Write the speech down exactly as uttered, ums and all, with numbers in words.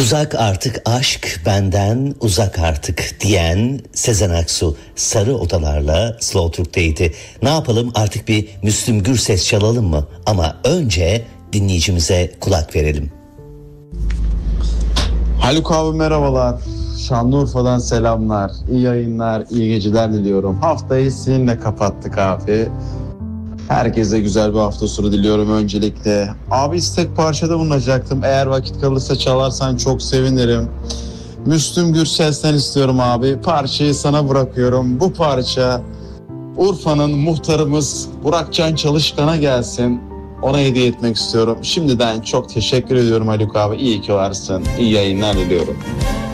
Uzak artık aşk benden uzak artık diyen Sezen Aksu Sarı Odalar'la Slow Türk'teydi. Ne yapalım, artık bir Müslüm Gürses çalalım mı? Ama önce dinleyicimize kulak verelim. Haluk abi merhabalar. Şanlıurfa'dan selamlar. İyi yayınlar, iyi geceler diliyorum. Haftayı seninle kapattık abi. Herkese güzel bir hafta sonu diliyorum öncelikle. Abi istek parçada bulunacaktım. Eğer vakit kalırsa çalarsan çok sevinirim. Müslüm Gürses'ten istiyorum abi. Parçayı sana bırakıyorum. Bu parça Urfa'nın muhtarımız Burakcan Çalışkan'a gelsin. Ona hediye etmek istiyorum. Şimdiden çok teşekkür ediyorum Haluk abi. İyi ki varsın. İyi yayınlar diliyorum.